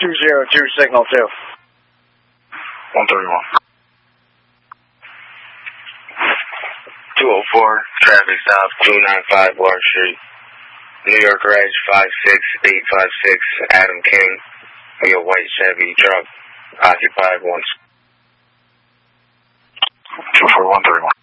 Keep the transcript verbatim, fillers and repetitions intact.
two zero two, signal two. one thirty-one. two oh four, traffic stop, two ninety-five Water Street. New York Reg five six eight five six, Adam King. We a white Chevy truck, occupied once. two four one thirty-one.